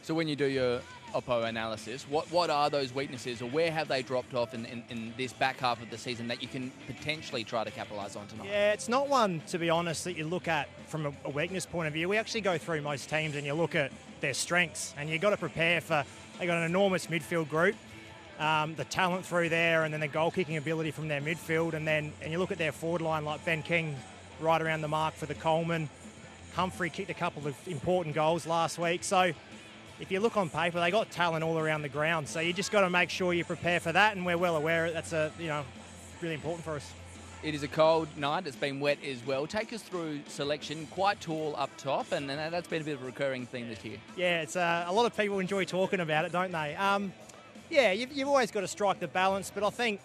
So when you do your Oppo analysis, what are those weaknesses, or where have they dropped off in this back half of the season that you can potentially try to capitalise on tonight? Yeah, it's not one, to be honest, that you look at from a weakness point of view. We actually go through most teams and you look at their strengths, and you've got to prepare for, they've got an enormous midfield group, the talent through there, and then the goal-kicking ability from their midfield, and you look at their forward line, like Ben King, right around the mark for the Coleman. Humphrey kicked a couple of important goals last week. So if you look on paper, they got talent all around the ground. So you just got to make sure you prepare for that, and we're well aware that's really important for us. It is a cold night. It's been wet as well. Take us through selection. Quite tall up top, and that's been a bit of a recurring theme this year. Yeah, it's a lot of people enjoy talking about it, don't they? Yeah, you've always got to strike the balance, but I think,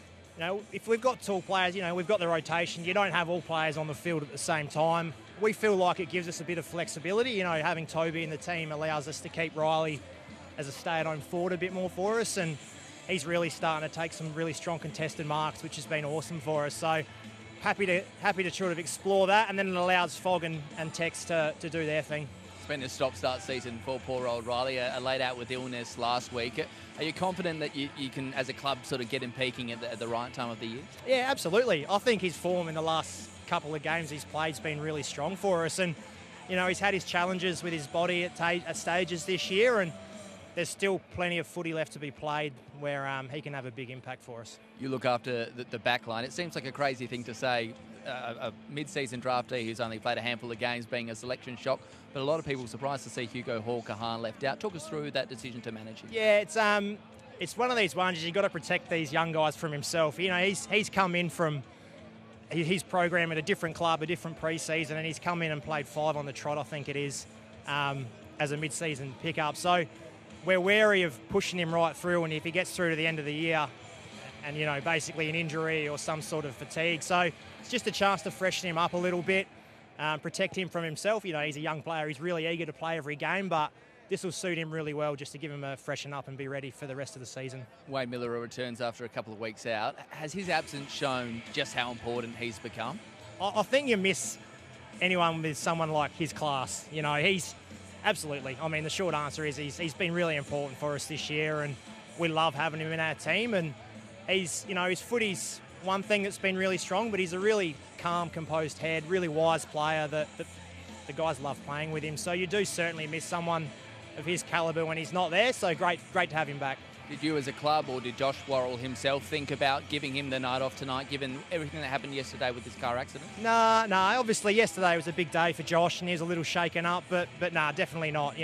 if we've got tall players, we've got the rotation. You don't have all players on the field at the same time. We feel like it gives us a bit of flexibility. Having Toby in the team allows us to keep Riley as a stay-at-home forward a bit more for us, and he's really starting to take some really strong contested marks, which has been awesome for us. So happy to sort of explore that, and then it allows Fogg and Tex to do their thing. It's been a stop-start season for poor old Riley, laid out with illness last week. Are you confident that you can, as a club, sort of get him peaking at the right time of the year? Yeah, absolutely. I think his form in the last couple of games he's played has been really strong for us, and he's had his challenges with his body at stages this year, and there's still plenty of footy left to be played where he can have a big impact for us. You look after the back line. It seems like a crazy thing to say, a mid-season draftee who's only played a handful of games being a selection shock, but a lot of people surprised to see Hugo Hall-Kahan left out. Talk us through that decision to manage him. Yeah, it's one of these ones, you've got to protect these young guys from himself. He's come in from his program at a different club, a different pre-season, and he's come in and played 5 on the trot, I think it is, as a mid-season pickup. So we're wary of pushing him right through, and if he gets through to the end of the year and, basically an injury or some sort of fatigue. So it's just a chance to freshen him up a little bit, protect him from himself. He's a young player. He's really eager to play every game, but this will suit him really well just to give him a freshen up and be ready for the rest of the season. Wayne Miller returns after a couple of weeks out. Has his absence shown just how important he's become? I think you miss anyone with someone like his class. He's absolutely. I mean, the short answer is he's been really important for us this year, and we love having him in our team. And his footy's one thing that's been really strong, but he's a really calm, composed head, really wise player that the guys love playing with him. So you do certainly miss someone of his calibre when he's not there. So great to have him back. Did you as a club, or did Josh Worrell himself think about giving him the night off tonight, given everything that happened yesterday with his car accident? No. Obviously, yesterday was a big day for Josh, and he was a little shaken up. But no, definitely not.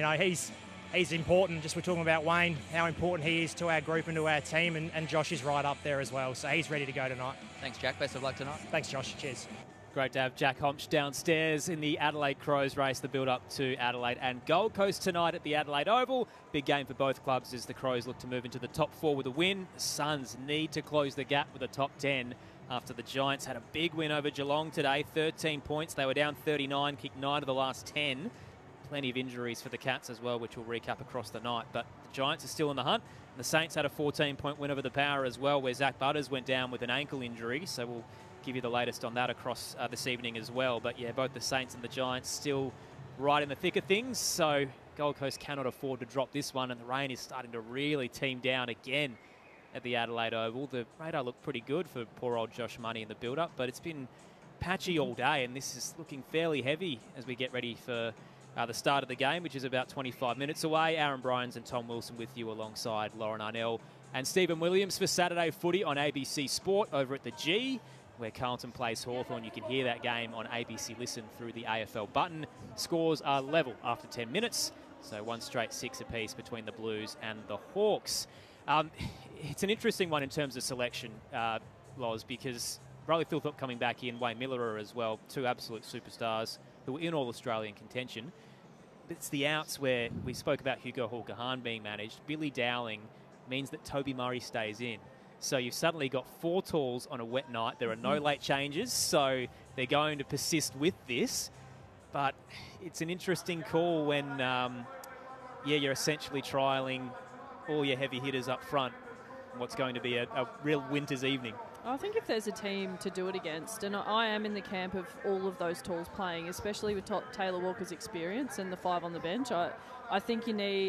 He's important. Just we're talking about Wayne, how important he is to our group and to our team, and Josh is right up there as well. So he's ready to go tonight. Thanks, Jack. Best of luck tonight. Thanks, Josh. Cheers. Great to have Jack Homch downstairs in the Adelaide Crows race, the build-up to Adelaide and Gold Coast tonight at the Adelaide Oval. Big game for both clubs as the Crows look to move into the top 4 with a win. The Suns need to close the gap with the top 10 after the Giants had a big win over Geelong today, 13 points. They were down 39, kicked 9 of the last 10. Plenty of injuries for the Cats as well, which we'll recap across the night. But the Giants are still in the hunt. The Saints had a 14-point win over the Power as well, where Zach Butters went down with an ankle injury. So we'll give you the latest on that across this evening as well. But yeah, both the Saints and the Giants still right in the thick of things. So Gold Coast cannot afford to drop this one, and the rain is starting to really team down again at the Adelaide Oval. The radar looked pretty good for poor old Josh Money in the build-up, but it's been patchy all day, and this is looking fairly heavy as we get ready for the start of the game, which is about 25 minutes away. Aaron Bryans and Tom Wilson with you alongside Lauren Arnell and Stephen Williams for Saturday footy on ABC Sport over at the G, where Carlton plays Hawthorn. You can hear that game on ABC Listen through the AFL button. Scores are level after 10 minutes, so one straight 6 apiece between the Blues and the Hawks. It's an interesting one in terms of selection, Loz, because Riley Philthorpe coming back in, Wayne Miller as well, 2 absolute superstars who were in All-Australian contention. It's the outs where we spoke about Hugo Hall-Kahan being managed. Billy Dowling means that Toby Murray stays in. So you've suddenly got 4 talls on a wet night. There are no late changes, so they're going to persist with this. But it's an interesting call when, you're essentially trialling all your heavy hitters up front. What's going to be a real winter's evening. I think if there's a team to do it against, and I am in the camp of all of those talls playing, especially with Taylor Walker's experience and the 5 on the bench, I think you need